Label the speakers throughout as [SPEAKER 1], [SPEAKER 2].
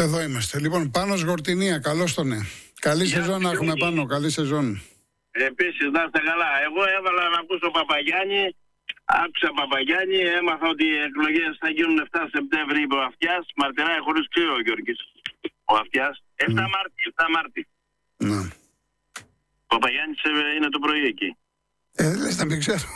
[SPEAKER 1] Εδώ είμαστε. Λοιπόν, Πάνος Γορτινία, καλώς τον ναι. Καλή σεζόν να έχουμε Πάνο, καλή σεζόν.
[SPEAKER 2] Επίσης, να είστε καλά. Εγώ έβαλα να ακούσω Παπαγιάννη, άκουσα Παπαγιάννη, έμαθα ότι οι εκλογές θα γίνουν 7 Σεπτέμβρη, είπε ο Αυτιάς, μαρτυράει χωρίς κρύο ο Γιώργης. Ο Αυτιάς, 7 Μάρτη.
[SPEAKER 1] Ναι.
[SPEAKER 2] Ο Παπαγιάννης είναι το πρωί εκεί.
[SPEAKER 1] Λες να μην ξέρω.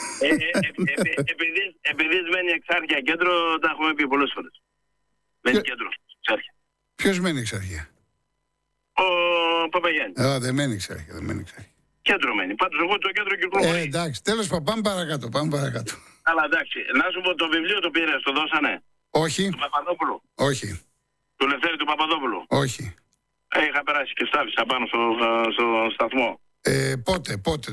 [SPEAKER 2] Επειδή μένει Εξάρχεια κέντρο, τα έχουμε πει πολλές φορές. Μένει κέντρο, Εξάρχεια.
[SPEAKER 1] Ποιος μένει Εξάρχεια?
[SPEAKER 2] Ο Παπαγιάννης.
[SPEAKER 1] Δεν μένει Εξάρχεια,
[SPEAKER 2] Κέντρο μένει. Πάντως εγώ το κέντρο κυκλοφορεί.
[SPEAKER 1] Εντάξει, τέλος πάντων, πάμε παρακάτω.
[SPEAKER 2] Αλλά εντάξει, να σου πω, το βιβλίο το πήρες, το δώσανε?
[SPEAKER 1] Όχι.
[SPEAKER 2] Του Παπαδόπουλου?
[SPEAKER 1] Όχι.
[SPEAKER 2] Του Λευτέρη του Παπαδόπουλου?
[SPEAKER 1] Όχι.
[SPEAKER 2] Είχα περάσει και στάφησα πάνω στο σταθμό.
[SPEAKER 1] Πότε?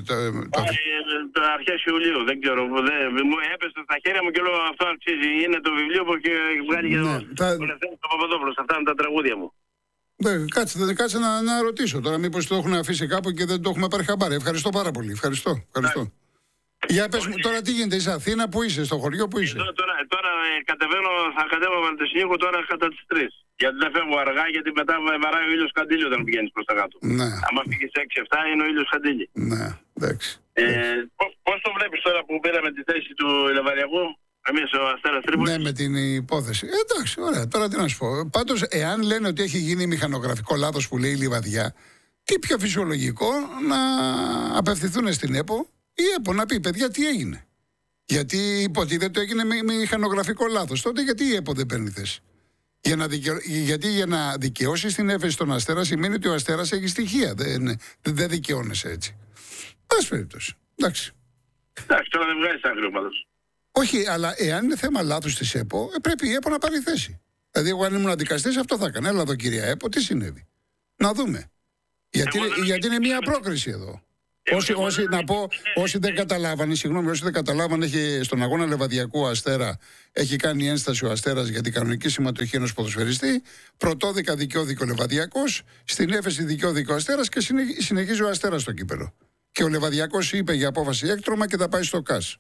[SPEAKER 2] Αρχές Ιουλίου, δεν ξέρω. Μου έπεσε στα χέρια μου και λέω αυτό αξίζει. Είναι το βιβλίο που έχει βγάλει και το Λευτέρη του Παπαδόπουλου. Αυτά είναι τα τραγούδια μου.
[SPEAKER 1] Κάτσε να ρωτήσω τώρα, μήπως το έχουν αφήσει κάπου και δεν το έχουμε πάρει χαμπάρι. Ευχαριστώ πάρα πολύ. Ευχαριστώ. Για πες μου, τώρα τι γίνεται, είσαι Αθήνα, πού είσαι, στο χωριό, πού είσαι?
[SPEAKER 2] Τώρα κατεβαίνω, θα κατέβω Βαλτεσνίκο τώρα κατά τις 3. Γιατί δεν φεύγω αργά, γιατί μετά βαράει ο ήλιος καντήλι όταν πηγαίνεις προς τα κάτω.
[SPEAKER 1] Ναι.
[SPEAKER 2] Αν φύγεις 6-7 είναι ο ήλιος καντήλι.
[SPEAKER 1] Ναι, εντάξει.
[SPEAKER 2] Πώς το βλέπεις τώρα που πήραμε τη θέση του Λεβαδιακού, εμείς ο Αστέρας Τρίπολης?
[SPEAKER 1] Ναι, με την υπόθεση. Εντάξει, ωραία, τώρα τι να σου πω. Πάντως, εάν λένε ότι έχει γίνει μηχανογραφικό λάθος που λέει η Λιβαδιά, τι πιο φυσιολογικό να απευθυνθούν στην ΕΠΟ, η ΕΠΟ να πει, παιδιά, τι έγινε? Γιατί υποτίθεται έγινε μηχανογραφικό λάθος. Τότε γιατί η ΕΠΟ δεν παίρνει θέση? Γιατί για να δικαιώσει την έφεση στον Αστέρα σημαίνει ότι ο Αστέρας έχει στοιχεία. Δεν δικαιώνεσαι έτσι. Πάση περιπτώσει. Εντάξει.
[SPEAKER 2] Εντάξει, τώρα δεν βγάζει άκρη πάντως. Όχι,
[SPEAKER 1] αλλά εάν είναι θέμα λάθους της ΕΠΟ, πρέπει η ΕΠΟ να πάρει θέση. Δηλαδή, εγώ αν ήμουν δικαστής, αυτό θα έκανα. Έλα εδώ, κυρία ΕΠΟ, τι συνέβη? Να δούμε. Γιατί είναι μια πρόκριση εδώ. Όσοι δεν καταλάβανε, έχει στον αγώνα Λεβαδιακού Αστέρα, έχει κάνει ένσταση ο Αστέρας για την κανονική συμμετοχή ενός ποδοσφαιριστή. Πρωτόδικα δικαιώδικο Λεβαδιακός, στην έφεση δικαιώδικο Αστέρας και συνεχίζει ο Αστέρας στο κύπελο. Και ο Λεβαδιακός είπε για απόφαση έκτρωμα και θα πάει στο ΚΑΣ.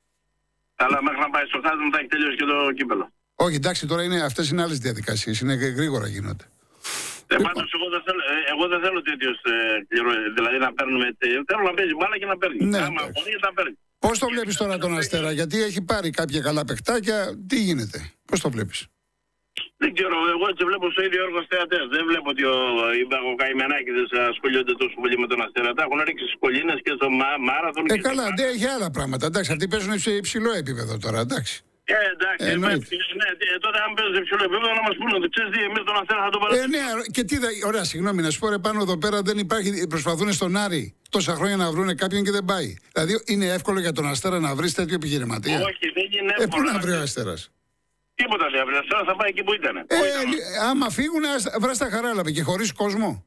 [SPEAKER 2] Αλλά μέχρι να πάει στο ΚΑΣ δεν θα έχει τελειώσει και το κύπελο.
[SPEAKER 1] Όχι, εντάξει, τώρα αυτές είναι άλλες διαδικασίες, είναι γρήγορα γίνονται.
[SPEAKER 2] Πάντως εγώ δεν θέλω τέτοιος, δηλαδή να παίρνουμε, θέλω να παίζει μπάλα και να παίρνει.
[SPEAKER 1] Ναι,
[SPEAKER 2] να παίρνει.
[SPEAKER 1] Πώς το βλέπεις τώρα τον Αστέρα, γιατί έχει πάρει κάποια καλά παιχτάκια, τι γίνεται, πώς το βλέπεις?
[SPEAKER 2] Δεν ξέρω, εγώ έτσι βλέπω στο ίδιο έργο θεατές. Δεν βλέπω ότι ο Καημενάκηδες ασχολιόνται τόσο πολύ με τον Αστέρα. Τα έχουν ρίξει στις κολλήνες και στο μάραθον.
[SPEAKER 1] Καλά, δεν έχει άλλα πράγματα. Εντάξει, αυτοί παίζουν σε υψηλό επίπεδο τώρα, εντάξει.
[SPEAKER 2] Εντάξει, τότε αν παίζουν σε υψηλό επίπεδο να μας πούνε ότι ξέρεις τι, εμείς τον Αστέρα θα τον πάρουμε.
[SPEAKER 1] Ναι, και τι ωραία, συγγνώμη, να σου πω, πάνω εδώ πέρα δεν υπάρχει, προσπαθούν στον Άρη τόσα χρόνια να βρουν κάποιον και δεν πάει. Δηλαδή είναι εύκολο για τον Αστέρα να βρει τέτοιο επιχειρηματία?
[SPEAKER 2] Όχι, δεν είναι εύκολο.
[SPEAKER 1] Πού να βρει ο Αστέρας?
[SPEAKER 2] Τίποτα δεν αύριο, θα πάει εκεί που ήταν.
[SPEAKER 1] Άμα φύγουν, βρας τα χαράλαβε και χωρίς κόσμο.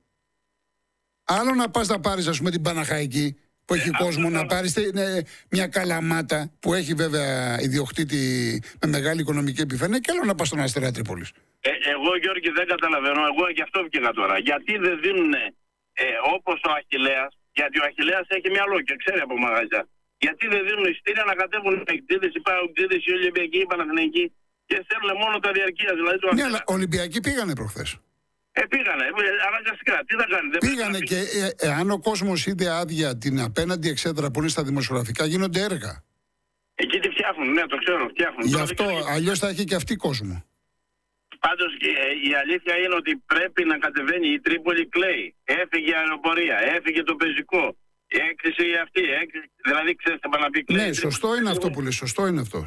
[SPEAKER 1] Άλλο να πας να πάρεις, ας πούμε, την Παναχαϊκή που έχει κόσμο, να πάρεις μια Καλαμάτα που έχει βέβαια ιδιοκτήτη με μεγάλη οικονομική επιφάνεια, και άλλο να πας στον Αστέρα Τρίπολης.
[SPEAKER 2] Εγώ, Γιώργη, δεν καταλαβαίνω. Εγώ γι' αυτό βγήκα τώρα. Γιατί δεν δίνουν όπως ο Αχιλλέας, γιατί ο Αχιλλέας έχει μυαλό και ξέρει από μαγαζιά. Γιατί δεν δίνουν εισιτήρια να κατέβουν οι εκτίδες, οι παουτζίδες, οι Ολυμπιακοί, οι Παναθηναϊκοί και στέλνουν μόνο τα διαρκεία? Δηλαδή,
[SPEAKER 1] ναι, αλλά Ολυμπιακοί πήγανε προχθές.
[SPEAKER 2] Πήγανε, αναγκαστικά. Τι θα κάνει?
[SPEAKER 1] Πήγανε και αν ο κόσμος είδε άδεια την απέναντι εξέδρα που είναι στα δημοσιογραφικά, γίνονται έργα.
[SPEAKER 2] Εκεί τι φτιάχνουν, ναι, το ξέρω, φτιάχνουν.
[SPEAKER 1] Γι' αυτό, αλλιώς θα έχει και αυτή κόσμο.
[SPEAKER 2] Πάντως η αλήθεια είναι ότι πρέπει να κατεβαίνει η Τρίπολη, κλαίει. Έφυγε η αεροπορία, έφυγε το πεζικό. Έκλεισε η αυτή, δηλαδή ξέρεις τι να πει, κλαίει.
[SPEAKER 1] Ναι, σωστό είναι αυτό που λες, σωστό είναι αυτό.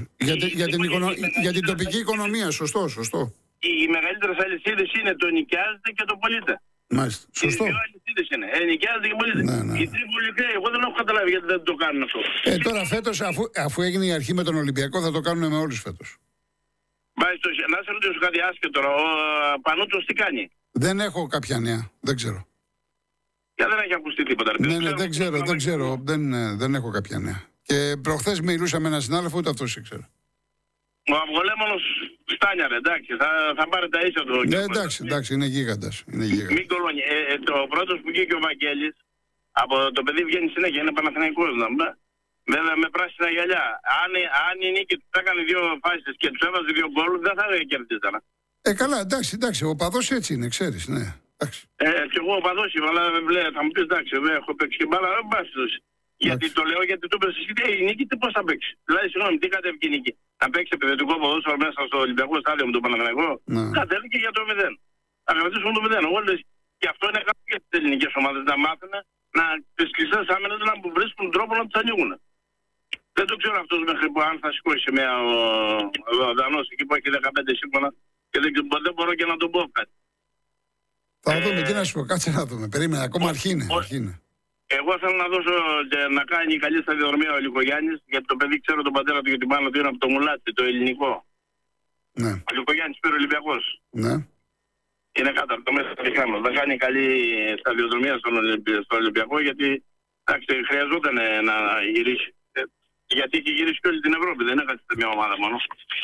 [SPEAKER 1] Για την τοπική οικονομία, σωστό.
[SPEAKER 2] Οι μεγαλύτερες αλυσίδες είναι το νοικιάζεται και το πωλείται.
[SPEAKER 1] Μάλιστα, σωστό.
[SPEAKER 2] Οι δύο αλυσίδες είναι, νοικιάζεται και πωλείται.
[SPEAKER 1] Ναι.
[SPEAKER 2] Η Τρίπολη, εγώ δεν έχω καταλάβει γιατί δεν το κάνουν αυτό.
[SPEAKER 1] Τώρα φέτος, αφού έγινε η αρχή με τον Ολυμπιακό, θα το κάνουν με όλους φέτος.
[SPEAKER 2] Μάλιστα, να σε ρωτήσω κάτι άσχετο τώρα. Ο Πανούτσος τι κάνει?
[SPEAKER 1] Δεν έχω κάποια νέα, δεν ξέρω.
[SPEAKER 2] Και δεν έχει ακουστεί τίποτα.
[SPEAKER 1] Ναι, δεν ξέρω, δεν έχω κάποια νέα. Και προχθές μιλούσα με έναν συνάδελφο, ούτε αυτός ήξερε.
[SPEAKER 2] Ο Αυγολέμονος στάνιαρε, εντάξει, θα πάρει τα ίσα του.
[SPEAKER 1] Ναι, εντάξει, είναι γίγαντας.
[SPEAKER 2] Μην κολώνει. Το πρώτος που βγήκε ο Βαγγέλης, από το παιδί βγαίνει συνέχεια, είναι Παναθηναϊκός, βέβαια με πράσινα γυαλιά. Αν η νίκη του έκανε 2 φάσεις και τους έβαζε 2 γκολ, δεν θα κερδίζανε.
[SPEAKER 1] Καλά, εντάξει, ο παδός έτσι είναι, ξέρεις, ναι.
[SPEAKER 2] Και εγώ ο παδός είμαι, αλλά θα μου πεις εντάξει, έχω παίξει και μπάλα, δεν πας τους. Γιατί το λέω, γιατί το πες εσύ, η νίκη πώς θα παίξει. Δηλαδή, συγγνώμη, τι κατέβηκε η νίκη. Να παίξει επιθετικό ποδόσφαιρο μέσα στο Ολυμπιακό στάδιο με τον Παναθηναϊκό. Κατέβηκε για το 0. Θα κρατήσουμε το 0. Εγώ λέω, και αυτό είναι κάτι για τις ελληνικές ομάδες να μάθουν να τις κλειστές άμυνες να βρίσκουν τρόπο να τις ανοίγουν. Δεν το ξέρω αυτός μέχρι που αν θα σηκώσει μια ο Δανός εκεί που έχει 15 σύμφωνα και δεν μπορώ και να τον πω κάτι.
[SPEAKER 1] Θα δούμε, τι να σου πω, κάτσε να δούμε. Περίμενα, ακόμα αρχή είναι.
[SPEAKER 2] Εγώ θέλω να δώσω να κάνει καλή σταδιοδρομία ο Λυκογιάννης, γιατί το παιδί ξέρω τον πατέρα του και την πάνω του είναι από το Μουλάτσι, το ελληνικό.
[SPEAKER 1] Ναι. Ο
[SPEAKER 2] Λυκογιάννης πήρε Ολυμπιακός.
[SPEAKER 1] Ναι.
[SPEAKER 2] Είναι κάτω από το μέσα του Μιχάλου. Θα κάνει καλή σταδιοδρομία στον Ολυμπιακό, γιατί χρειαζόταν να γυρίσει. Γιατί έχει γυρίσει και όλη την Ευρώπη, δεν έχασε μια ομάδα μόνο.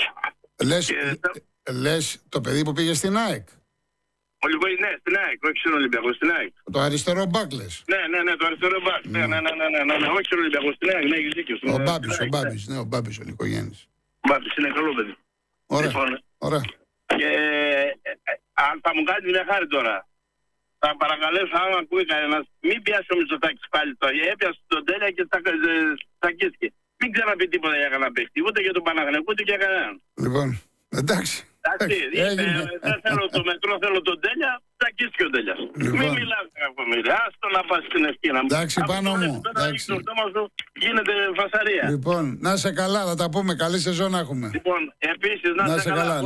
[SPEAKER 1] Λες το παιδί που πήγε στην ΑΕΚ.
[SPEAKER 2] Ναι, στην ΑΕΚ, όχι στον Ολυμπιακό, στην ΑΕΚ.
[SPEAKER 1] Το αριστερό μπακ λες.
[SPEAKER 2] Ναι, το αριστερό μπακ. Ναι, όχι στον Ολυμπιακό, στην ΑΕΚ, ναι, έχεις δίκιο.
[SPEAKER 1] Ο Μπάμπης, ο Λυκογιάννης.
[SPEAKER 2] Ο Μπάμπης είναι καλό παιδί.
[SPEAKER 1] Ωραία.
[SPEAKER 2] Και αν θα μου κάνει μια χάρη τώρα, θα παρακαλέσω αν ακούει κανένας, μην πιάσει ο Μητσοτάκης πάλι το. Έπιασε τον Τέλεια και στακίστηκε. Μην ξαναπεί τίποτα για κανένα παίχτη, ούτε για τον Παναθηναϊκό, ούτε για κανέναν.
[SPEAKER 1] Λοιπόν, εντάξει.
[SPEAKER 2] Δεν θέλω το μετρό, θέλω τον Τέλεια, στακίστηκε ο Τέλειας. Μην μιλάς κακομοίρια, άστο να πας στην ευκαιρία.
[SPEAKER 1] Εντάξει, πάνω μου.
[SPEAKER 2] Γίνεται φασαρία.
[SPEAKER 1] Λοιπόν, να είσαι καλά, θα τα πούμε. Καλή σεζόν να έχουμε.
[SPEAKER 2] Λοιπόν, επίσης να είσαι καλά.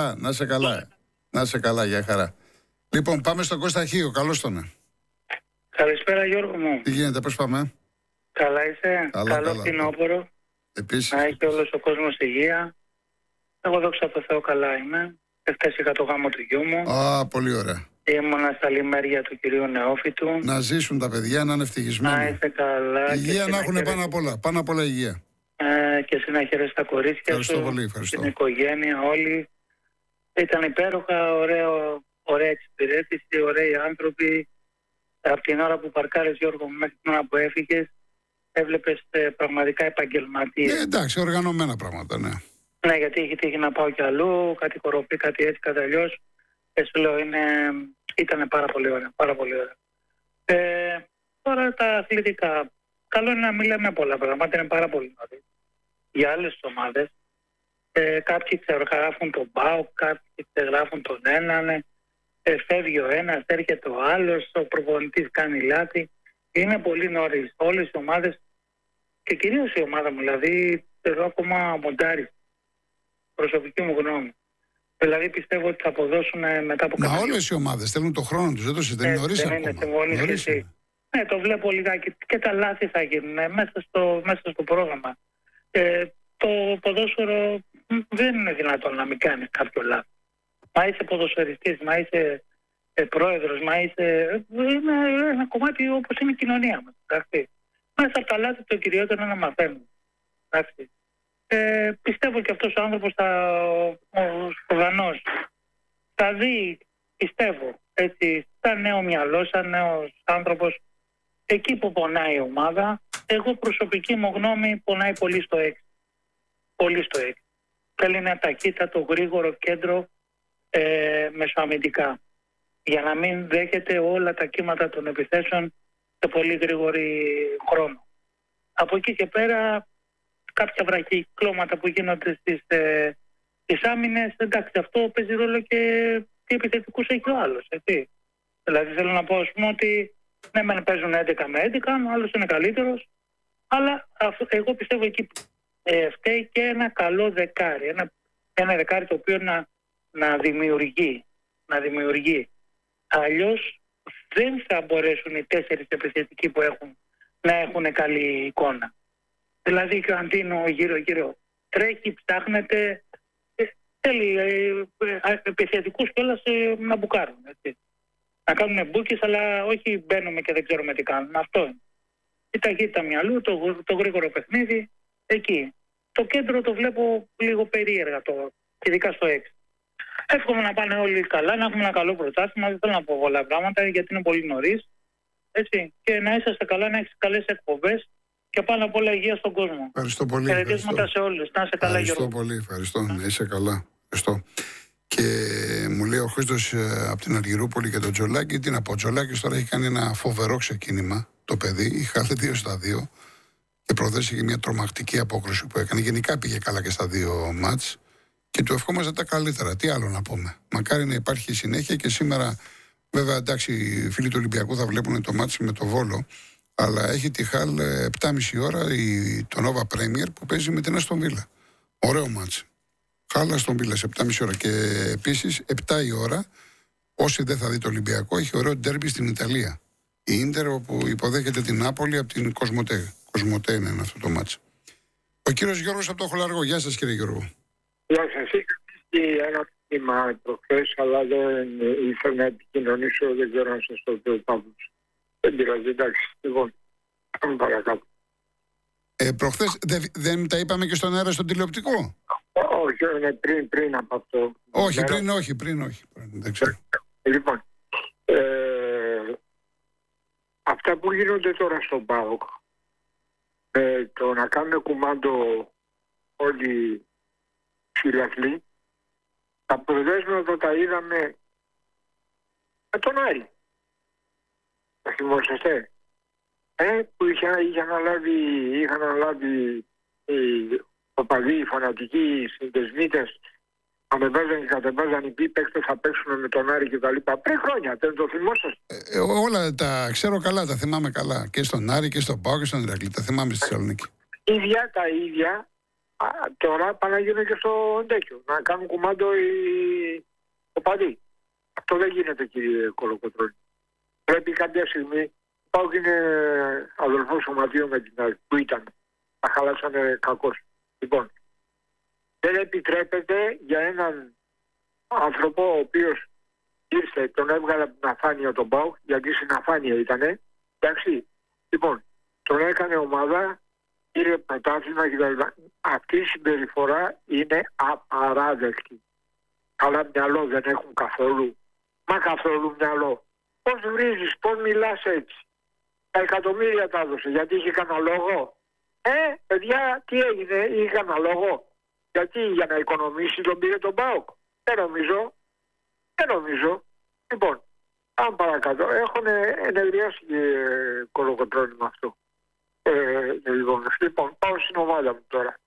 [SPEAKER 1] Να είσαι καλά, για χαρά. Λοιπόν, πάμε στον Κώστα Χίο. Καλώς τον.
[SPEAKER 3] Καλησπέρα, Γιώργο μου.
[SPEAKER 1] Τι γίνεται, πώς πάμε?
[SPEAKER 3] Καλά είσαι? Καλό φθινόπωρο.
[SPEAKER 1] Επίσης.
[SPEAKER 3] Να έχει όλος ο κόσμος υγεία. Εγώ δόξα τω Θεώ καλά είμαι. Εχθές είχα το γάμο του γιού μου.
[SPEAKER 1] Πολύ ωραία.
[SPEAKER 3] Ήμουνα στα λιμέρια του κυρίου Νεόφυτου.
[SPEAKER 1] Να ζήσουν τα παιδιά, να είναι ευτυχισμένοι.
[SPEAKER 3] Να είστε καλά.
[SPEAKER 1] Υγεία να έχουν πάνω απ' όλα. Πάνω απ' όλα υγεία.
[SPEAKER 3] Και εσύ να χαιρετήσεις τα κορίτσια
[SPEAKER 1] ευχαριστώ
[SPEAKER 3] σου.
[SPEAKER 1] Πολύ, ευχαριστώ.
[SPEAKER 3] Την οικογένεια, όλοι. Ήταν υπέροχα, ωραία εξυπηρέτηση, ωραίοι άνθρωποι. Από την ώρα που παρκάρες, Γιώργο, μέχρι την ώρα που έφυγες, έβλεπες πραγματικά επαγγελματίες.
[SPEAKER 1] Εντάξει, οργανωμένα πράγματα, ναι.
[SPEAKER 3] Ναι, γιατί είχε τύχει να πάω κι αλλού, κάτι κοροπή, κάτι έτσι, κάτι αλλιώς. Σου λέω, ήταν πάρα πολύ ωραία, πάρα πολύ ωραία. Τώρα τα αθλητικά. Καλό είναι να μην λέμε πολλά πράγματα, είναι πάρα πολύ νωρίς. Για άλλες ομάδες, κάποιοι ξεγράφουν τον ΠΑΟΚ, κάποιοι ξεγράφουν τον έναν, φεύγει ο ένας, έρχεται ο άλλος, ο προπονητής κάνει λάθη. Είναι πολύ νωρίς. Όλες οι ομάδες, και κυρίως η ομάδα μου, δηλαδή, εδώ ακόμα μοντάρει. Προσωπική μου γνώμη. Δηλαδή πιστεύω ότι θα αποδώσουν μετά από
[SPEAKER 1] κάποια. Μα όλες οι ομάδες θέλουν τον χρόνο τους, δεν το συζητάνε νωρίς ακόμα.
[SPEAKER 3] Ναι, το βλέπω λιγάκι. Και τα λάθη θα γίνουν μέσα στο πρόγραμμα. Το ποδόσφαιρο δεν είναι δυνατόν να μην κάνει κάποιο λάθος. Μα είσαι ποδοσφαιριστής, μα είσαι πρόεδρος, μα είσαι. Είναι ένα κομμάτι όπως είναι η κοινωνία μας. Μέσα από τα λάθη το κυριότερο είναι να μαθαίνουμε. Πιστεύω και αυτός ο άνθρωπος, ο Δανός, θα δει, πιστεύω, έτσι, σαν νέο μυαλό, σαν νέος άνθρωπος, εκεί που πονάει η ομάδα. Εγώ προσωπική μου γνώμη πονάει πολύ στο 6. Πολύ στο 6. Θέλει ένα ταχύτατο, γρήγορο κέντρο μεσοαμυντικά. Για να μην δέχεται όλα τα κύματα των επιθέσεων σε πολύ γρήγορη χρόνο. Από εκεί και πέρα, κάποια βραχυκλώματα που γίνονται στις άμυνες, εντάξει, αυτό παίζει ρόλο και τι επιθετικούς έχει ο άλλος, έτσι. Δηλαδή θέλω να πω, ας πούμε, ότι ναι, μεν παίζουν 11 με 11, ο άλλος είναι καλύτερος, αλλά εγώ πιστεύω εκεί φταίει και ένα καλό δεκάρι, ένα δεκάρι το οποίο να δημιουργεί. Αλλιώς δεν θα μπορέσουν οι 4 επιθετικοί που έχουν να έχουν καλή εικόνα. Δηλαδή και ο Αντίνο γύρω-γύρω τρέχει, ψάχνεται, θέλει επιθετικούς κιόλας να μπουκάρουν. Έτσι. Να κάνουν μπούκες, αλλά όχι μπαίνουμε και δεν ξέρουμε τι κάνουν. Αυτό είναι. Η ταχύτητα μυαλού, το γρήγορο παιχνίδι, εκεί. Το κέντρο το βλέπω λίγο περίεργα, ειδικά στο 6. Εύχομαι να πάνε όλοι καλά, να έχουμε ένα καλό πρωτάθλημα. Δεν θέλω να πω πολλά πράγματα γιατί είναι πολύ νωρίς. Έτσι. Και να είσαστε καλά, να έχεις καλές εκπομπές. Και πάνω απ' όλα υγεία στον κόσμο.
[SPEAKER 1] Ευχαριστώ πολύ.
[SPEAKER 3] Χαιρετίσματα σε όλους. Να είστε καλά, Γιώργο.
[SPEAKER 1] Ευχαριστώ πολύ. Ευχαριστώ. Να είσαι καλά. Ευχαριστώ. Και μου λέει ο Χρήστος από την Αργυρούπολη και τον Τζολάκη, τι να πω, ο Τζολάκης τώρα έχει κάνει ένα φοβερό ξεκίνημα το παιδί, είχα 2-2 και προχθές είχε μια τρομακτική απόκριση που έκανε. Γενικά πήγε καλά και στα 2 μάτς και του ευχόμαστε τα καλύτερα. Τι άλλο να πούμε. Μακάρι να υπάρχει συνέχεια και σήμερα, βέβαια, εντάξει, οι φίλοι του Ολυμπιακού θα βλέπουν το μάτς με το Βόλο, αλλά έχει τη Χαλ 7,5 ώρα το Nova Premier που παίζει με την Αστον Βίλα. Ωραίο μάτς. Χάλα Αστον Βίλα σε 7,5 ώρα. Και επίσης 7 η ώρα, όσοι δεν θα δει το Ολυμπιακό, έχει ωραίο ντέρμπι στην Ιταλία. Η Ίντερ, όπου υποδέχεται την Νάπολη από την Κοσμοτέ. Κοσμοτέ είναι αυτό το μάτς. Ο κύριος Γιώργος από το Χολαργό. Γεια σας, κύριε Γιώργο.
[SPEAKER 4] Γεια σας. Είχα ένα μήνυμα προχθές, αλλά δεν ήθελα να επικοινωνήσω. Δεν ξέρω αν σας το πει ο Παύλος. Δεν πειράζει, εντάξει. Λοιπόν, πάμε παρακάτω.
[SPEAKER 1] Προχθές δεν τα είπαμε και στον αέρα στον τηλεοπτικό.
[SPEAKER 4] Όχι, είναι πριν από αυτό.
[SPEAKER 1] Όχι, πριν όχι. Δεν ξέρω.
[SPEAKER 4] Λοιπόν, αυτά που γίνονται τώρα στον ΠΑΟΚ, το να κάνουν κουμάντο όλοι οι φιλαθλοί, τα αποτελέσματα τα είδαμε με τον Άρη. Θα θυμόσαστε. Που είχαν αναλάβει οι οπαδοί, οι φανατικοί, οι συνδεσμίτες, ανεβάζαν και κατεβάζαν οι παίκτες, θα παίξουν με τον Άρη κτλ. Πριν χρόνια, δεν το θυμόσαστε.
[SPEAKER 1] Όλα τα ξέρω καλά, τα θυμάμαι καλά. Και στον Άρη και στον ΠΑΟΚ και στον Ηρακλή. Τα θυμάμαι στη Θεσσαλονίκη.
[SPEAKER 4] Τα ίδια τώρα πάνε να γίνουν και στο τέτοιο. Να κάνουν κουμάντο οι οπαδοί. Αυτό δεν γίνεται, κύριε Κολοκοτρώνη. Πρέπει κάποια στιγμή. Ο ΠΑΟΚ είναι αδελφό σωματείο με την Άρη που ήταν. Τα χαλάσανε κακώς. Λοιπόν, δεν επιτρέπεται για έναν άνθρωπο ο οποίος ήρθε, τον έβγαλε από την αφάνεια τον ΠΑΟΚ, γιατί στην αφάνεια ήτανε. Εντάξει. Λοιπόν, τον έκανε ομάδα, πήρε πρωτάθλημα κτλ. Αυτή η συμπεριφορά είναι απαράδεκτη. Καλά μυαλό δεν έχουν καθόλου. Μα καθόλου μυαλό. Πώς βρίζεις, πώς μιλάς έτσι. Τα εκατομμύρια τα έδωσε, γιατί είχε κανένα λόγο. Παιδιά, τι έγινε, είχε κανένα λόγο. Γιατί για να οικονομήσει τον πήρε τον ΠΑΟΚ. Δεν νομίζω. Λοιπόν, πάμε παρακάτω. Έχουν ενεργειώσει και Κολοκοτρώνη με αυτό. Λοιπόν, πάω στην ομάδα μου τώρα.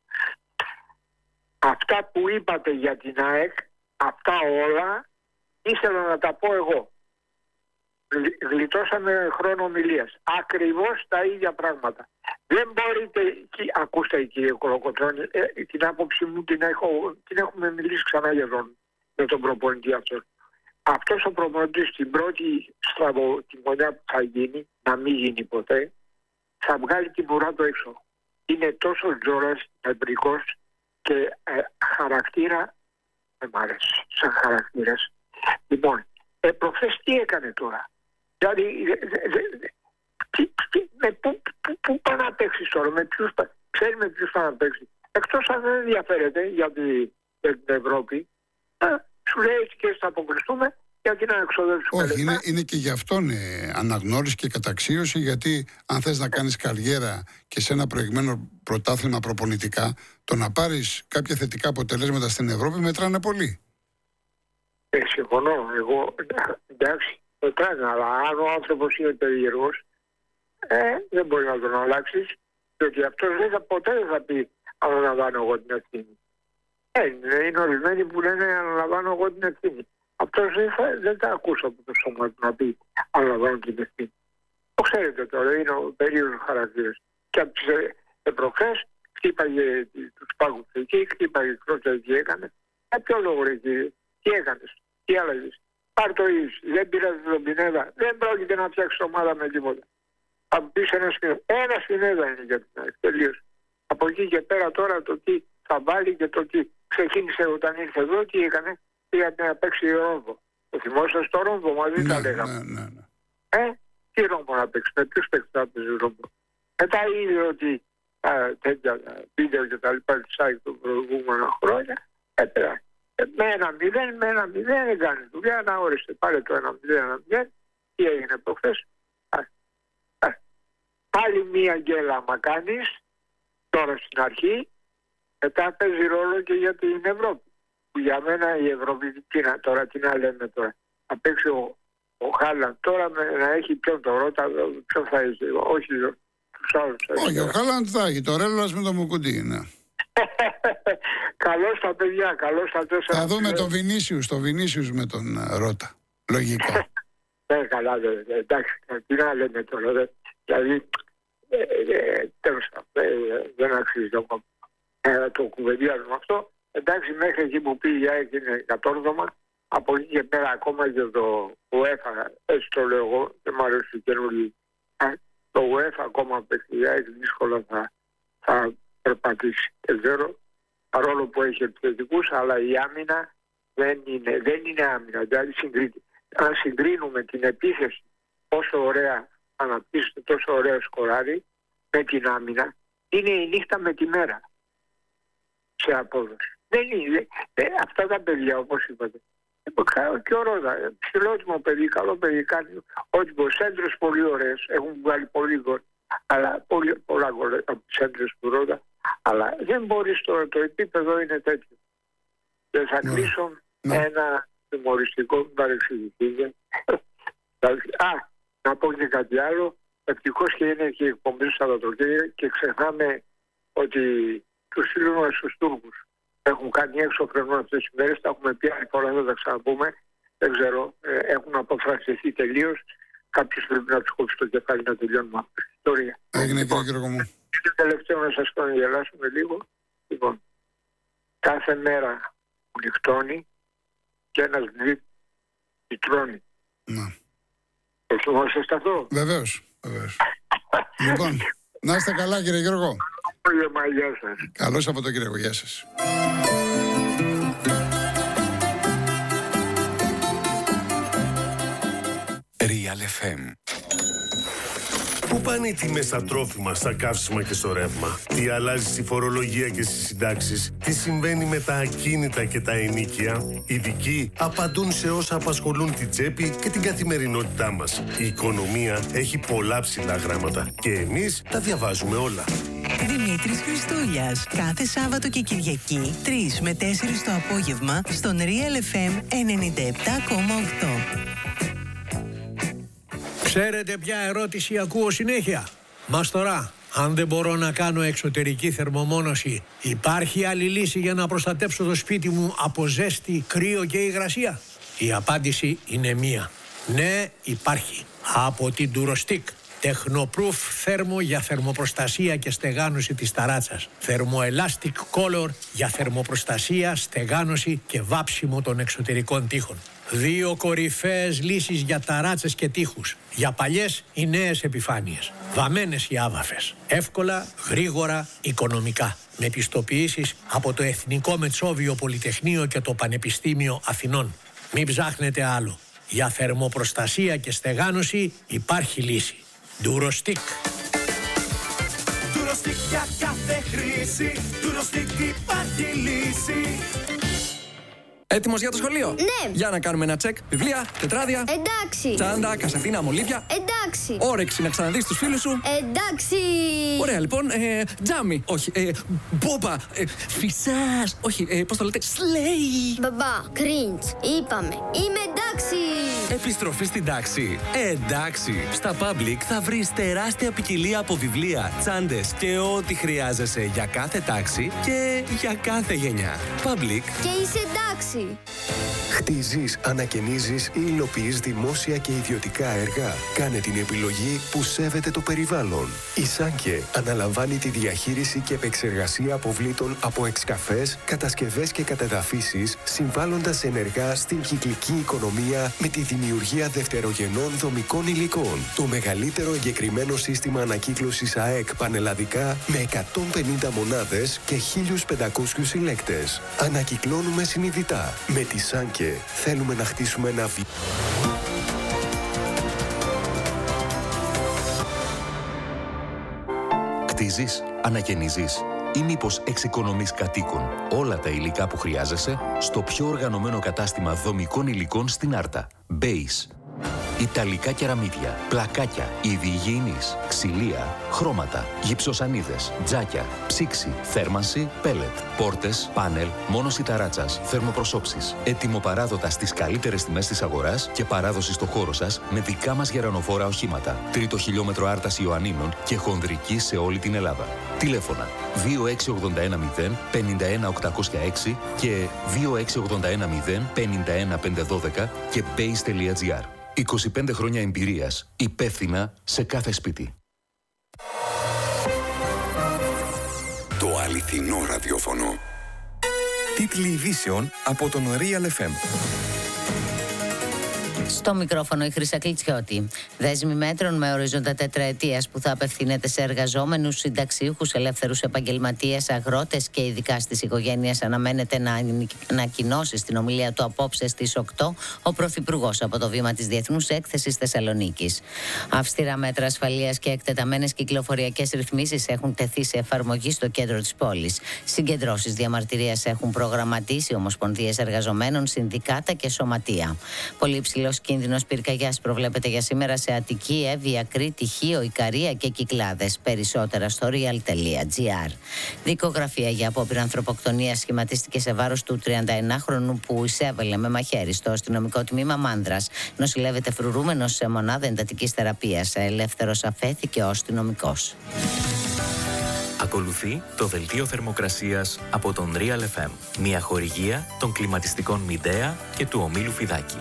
[SPEAKER 4] Αυτά που είπατε για την ΑΕΚ, αυτά όλα, ήθελα να τα πω εγώ. Γλιτώσαμε χρόνο ομιλίας. Ακριβώς τα ίδια πράγματα. Δεν μπορείτε, ακούστε κύριε Κολοκοτρώνη, την άποψη μου την έχουμε μιλήσει ξανά με τον προπονητή αυτό. Αυτός ο προπονητής την πρώτη στραβοτιμονιά που θα γίνει, να μην γίνει ποτέ, θα βγάλει την ουρά του έξω. Είναι τόσο τζόρας, νευρικός και χαρακτήρα, δεν μ' αρέσει σαν χαρακτήρας. Λοιπόν, προχθές τι έκανε τώρα. Δηλαδή, πού πάει να παίξει τώρα, ξέρει με ποιους πάει να παίξει. Εκτός αν δεν ενδιαφέρεται για την Ευρώπη, σου λέει έτσι και θα αποκριστούμε, γιατί να εξοδεύσουμε.
[SPEAKER 1] Όχι, είναι και γι' αυτόν αναγνώριση και καταξίωση, γιατί αν θες να κάνεις καριέρα και σε ένα προηγμένο πρωτάθλημα προπονητικά, το να πάρεις κάποια θετικά αποτελέσματα στην Ευρώπη μετράνε πολύ.
[SPEAKER 4] Συμφωνώ. Εγώ, εντάξει. Αλλά αν ο άνθρωπος είναι περίεργος, δεν μπορεί να τον αλλάξεις, διότι αυτός ποτέ δεν θα πει αναλαμβάνω εγώ την ευθύνη. Είναι ορισμένοι που λένε αναλαμβάνω εγώ την ευθύνη. Αυτός δεν θα ακούσω από το σώμα του να πει αναλαμβάνω την ευθύνη. Το ξέρετε τώρα, είναι ο περίεργος χαρακτήρας. Και από τις προχθές χτύπαγε τους πάγους εκεί, χτύπαγε κρότσα εκεί έκανε. Για ποιο λόγο ρε κύριε, τι έκανες, τι άλλαζες. Πάρ' το εις, δεν πήρατε τον Πινέδα, δεν πρόκειται να φτιάξει ομάδα με τίποτα. Θα μου πεις ένα Πινέδα είναι για την ΑΕΚ, τελείως. Από εκεί και πέρα τώρα το τι θα βάλει και το τι ξεκίνησε όταν ήρθε εδώ, τι έκανε, πήγατε να παίξει ρόμβο. Το θυμόσαστε στο ρόμβο, μαζί τα λέγαμε. Ναι. Τι ρόμβο να παίξει, με ποιους παίξεις να παίξει ρόμβο. Μετά είδε ότι τέτοια βίντεο και τα λοιπά της ΑΕΚ των προηγούμενων χρόνια, με 1-0 δεν κάνει δουλειά, να όρισε, πάρε το 1-0, τι έγινε προχθές. Πάλι μία γκέλα άμα κάνεις, τώρα στην αρχή, μετά παίζει ρόλο και για την Ευρώπη. που για μένα η Ευρώπη, τι να λέμε τώρα, να παίξει ο Χάλαντ τώρα να έχει ποιον το Ρώτα, ποιον θα έχει, όχι τους άλλους.
[SPEAKER 1] Όχι, ο Χάλαντ θα έχει, το Ρέλλας με το Μουκουντί, ναι.
[SPEAKER 4] Καλώς τα παιδιά, καλώς τα 4.
[SPEAKER 1] Θα δούμε το Βινίσιους με τον Ρώτα, λογικά.
[SPEAKER 4] Καλά, εντάξει, τι να λέμε τώρα, δηλαδή, τέλος δεν αξίζει το κουβεντιάζουμε αυτό. Εντάξει, μέχρι εκεί που πήγε η ΑΕΚ είναι κατόρθωμα. Από εκεί και πέρα ακόμα και το UEFA, έτσι το λέω εγώ, δεν μου αρέσει η καινούργια. Το UEFA ακόμα παίξει η ΑΕΚ δύσκολα θα περπατήσει. Δεν ξέρω, παρόλο που έχει επιθετικούς, αλλά η άμυνα δεν είναι άμυνα. Δηλαδή αν συγκρίνουμε την επίθεση πόσο ωραία αναπτύσσεται, τόσο ωραία σκοράρει με την άμυνα, είναι η νύχτα με τη μέρα σε απόδοση. Δεν είναι. Αυτά τα παιδιά, όπως είπατε. Και ο Ρόδα, ψηλότιμο παιδί, καλό παιδί, κάνει ό,τι μπορεί. Σέντρες πολύ ωραίες, έχουν βγάλει πολύ γκολ, αλλά πολλά γκολ από τις σέντρες του Ρόδα, αλλά δεν μπορείς το επίπεδο είναι τέτοιο. Και θα κλείσω ένα humοριστικό που παρεξηγηθείτε. Να πω και κάτι άλλο. Ευτυχώς και είναι και η εκπομπή του Σαββατοκύριακο και ξεχνάμε ότι τους φίλους μας τους Τούρκους έχουν κάνει έξω φρενό αυτές τις μέρες. Τα έχουμε πει άλλη φορά, θα τα ξαναπούμε. Δεν ξέρω, έχουν αποφασιστεί τελείως. Κάποιος πρέπει να τους κόψει το κεφάλι να τελειώνουμε αυτή την ιστορία.
[SPEAKER 1] Έγινε και ο Γιώργο μου.
[SPEAKER 4] Είναι τελευταίο να σας κάνω γελάσουμε λίγο. Λοιπόν, κάθε μέρα που νυχτώνει και ένας τρώνει.
[SPEAKER 1] Ναι.
[SPEAKER 4] Το θυμόσαστε αυτό?
[SPEAKER 1] Βεβαίως. Λοιπόν, να είστε καλά κύριε Γιώργο.
[SPEAKER 4] Γεια σας.
[SPEAKER 1] Καλό Σαββατοκύριακο, γεια σας.
[SPEAKER 5] Real FM.
[SPEAKER 6] Πού πάνε οι τιμές στα τρόφιμα, στα καύσιμα και στο ρεύμα? Τι αλλάζει στη φορολογία και στις συντάξεις? Τι συμβαίνει με τα ακίνητα και τα ενοίκια? Οι ειδικοί απαντούν σε όσα απασχολούν την τσέπη και την καθημερινότητά μας. Η οικονομία έχει πολλά ψηλά γράμματα και εμείς τα διαβάζουμε όλα.
[SPEAKER 7] Δημήτρης Χριστούλιας. Κάθε Σάββατο και Κυριακή 3 με 4 το απόγευμα στον Real FM 97,8.
[SPEAKER 8] Ξέρετε ποια ερώτηση ακούω συνέχεια? Μας τώρα, αν δεν μπορώ να κάνω εξωτερική θερμομόνωση, υπάρχει άλλη λύση για να προστατέψω το σπίτι μου από ζέστη, κρύο και υγρασία? Η απάντηση είναι μία. Ναι, υπάρχει. Από την Durostick. Technoproof θέρμο για θερμοπροστασία και στεγάνωση της ταράτσας. Thermoelastic Color για θερμοπροστασία, στεγάνωση και βάψιμο των εξωτερικών τοίχων. 2 κορυφαίες λύσεις για ταράτσες και τοίχους. Για παλιές ή νέες επιφάνειες. Βαμμένες ή άβαφες. Εύκολα, γρήγορα, οικονομικά. Με πιστοποιήσεις από το Εθνικό Μετσόβιο Πολυτεχνείο και το Πανεπιστήμιο Αθηνών. Μην ψάχνετε άλλο. Για θερμοπροστασία και στεγάνωση υπάρχει λύση. Durostick.
[SPEAKER 9] Durostick για κάθε χρήση. Durostick υπάρχει λύση.
[SPEAKER 10] Έτοιμος για το σχολείο?
[SPEAKER 11] Ναι.
[SPEAKER 10] Για να κάνουμε ένα τσεκ. Βιβλία, τετράδια.
[SPEAKER 11] Εντάξει.
[SPEAKER 10] Τσάντα, κασετίνα, μολύβια.
[SPEAKER 11] Εντάξει.
[SPEAKER 10] Όρεξη να ξαναδείς τους φίλους σου.
[SPEAKER 11] Εντάξει.
[SPEAKER 10] Ωραία, λοιπόν. Τζάμι. Όχι. Μπόμπα. Φυσάς. Όχι. Πώς το λέτε? Σλέι.
[SPEAKER 11] Μπαμπά, κριντς. Είπαμε. Είμαι εντάξει.
[SPEAKER 5] Επιστροφή στην τάξη. Εντάξει. Στα Public θα βρεις τεράστια ποικιλία από βιβλία, τσάντες και ό,τι χρειάζεσαι για κάθε τάξη και για κάθε γενιά. Public.
[SPEAKER 11] Και είσαι εντάξει.
[SPEAKER 12] Χτίζεις, ανακαινίζεις ή υλοποιείς δημόσια και ιδιωτικά έργα? Κάνε την επιλογή που σέβεται το περιβάλλον. Η Σάνκε αναλαμβάνει τη διαχείριση και επεξεργασία αποβλήτων από εξκαφές, κατασκευές και κατεδαφίσεις, συμβάλλοντας ενεργά στην κυκλική οικονομία με τη δημιουργία δευτερογενών δομικών υλικών. Το μεγαλύτερο εγκεκριμένο σύστημα ανακύκλωσης ΑΕΚ πανελλαδικά με 150 μονάδες και 1.500 συλλέκτες. Ανακυκλώνουμε συνειδητά. Με τη Σάνκε θέλουμε να χτίσουμε ένα
[SPEAKER 5] Κτίζεις, ανακαινίζεις ή μήπως εξοικονομείς κατοίκων όλα τα υλικά που χρειάζεσαι στο πιο οργανωμένο κατάστημα δομικών υλικών στην Άρτα. Base.
[SPEAKER 13] ιταλικά κεραμίδια, πλακάκια, είδη υγιεινής, ξυλία, χρώματα, γυψοσανίδες, τζάκια, ψήξη, θέρμανση, πέλετ, πόρτες, πάνελ, μόνωση ταράτσας, θερμοπροσώψεις. Ετοιμοπαράδοτα στις καλύτερες τιμές της αγοράς και παράδοση στο χώρο σας με δικά μας γερανοφόρα οχήματα. Τρίτο χιλιόμετρο άρταση Ιωαννίνων και χονδρική σε όλη την Ελλάδα. Τηλέφωνα 26810 51806 και 26810 51512 και base.gr. 25 χρόνια εμπειρίας, υπεύθυνα σε κάθε σπίτι.
[SPEAKER 14] Το αληθινό ραδιόφωνο.
[SPEAKER 15] Τίτλοι ειδήσεων από τον Real FM.
[SPEAKER 16] Στο μικρόφωνο η Χρύσα Κλιτσιώτη. Δέσμη μέτρων με ορίζοντα τετραετίας που θα απευθύνεται σε εργαζόμενους, συνταξιούχους, ελεύθερους επαγγελματίες, αγρότες και ειδικά στις οικογένειες αναμένεται να ανακοινώσει στην ομιλία του απόψε στις 8 ο Πρωθυπουργός από το βήμα της Διεθνούς Έκθεσης Θεσσαλονίκης. Αυστηρά μέτρα ασφαλείας και εκτεταμένες κυκλοφοριακές ρυθμίσεις έχουν τεθεί σε εφαρμογή στο κέντρο της πόλης. Συγκεντρώσεις διαμαρτυρίας έχουν προγραμματίσει ομοσπονδίες εργαζομένων, συνδικάτα και σωματεία. Πολύ υψηλός κίνδυνος πυρκαγιάς προβλέπεται για σήμερα σε Αττική, Εύβοια, Κρήτη, Χίο, Ικαρία και Κυκλάδες. Περισσότερα στο real.gr. Δικογραφία για απόπειρα ανθρωποκτονίας σχηματίστηκε σε βάρος του 31χρονου που εισέβαλε με μαχαίρι στο αστυνομικό τμήμα Μάνδρας. Νοσηλεύεται φρουρούμενος σε μονάδα εντατικής θεραπείας. Ελεύθερος αφέθηκε ο αστυνομικός.
[SPEAKER 5] Ακολουθεί το δελτίο θερμοκρασίας από τον Real FM. Μια χορηγία των κλιματιστικών Midea και του ομίλου Φιδάκη.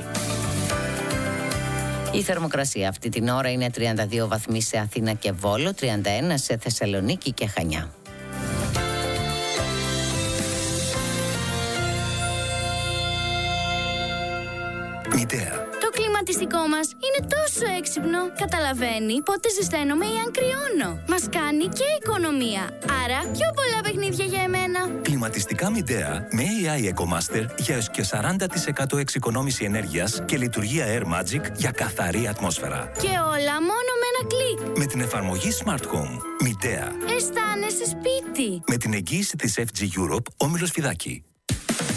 [SPEAKER 16] Η θερμοκρασία αυτή την ώρα είναι 32 βαθμοί σε Αθήνα και Βόλο, 31 σε Θεσσαλονίκη και Χανιά.
[SPEAKER 15] Midea.
[SPEAKER 11] Το κλιματιστικό μας είναι τόσο έξυπνο. Καταλαβαίνει πότε ζεσταίνομαι ή αν κρυώνω. Μας κάνει και οικονομία. Άρα πιο πολλά παιχνίδια για εμένα.
[SPEAKER 15] Κλιματιστικά Midea με AI EcoMaster για έως και 40% εξοικονόμηση ενέργειας και λειτουργία Air Magic για καθαρή ατμόσφαιρα.
[SPEAKER 11] Και όλα μόνο με ένα κλικ.
[SPEAKER 15] Με την εφαρμογή Smart Home. Midea.
[SPEAKER 11] Αισθάνεσαι σπίτι.
[SPEAKER 15] Με την εγγύηση της FG Europe, όμιλος Φιδάκη.